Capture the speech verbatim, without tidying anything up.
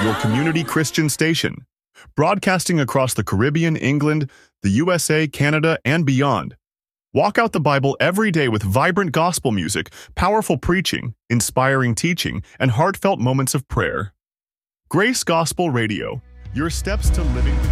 your community Christian station, broadcasting across the Caribbean, England, the U S A, Canada, and beyond. Walk out the Bible every day with vibrant gospel music, powerful preaching, inspiring teaching, and heartfelt moments of prayer. Grace Gospel Radio, your steps to living.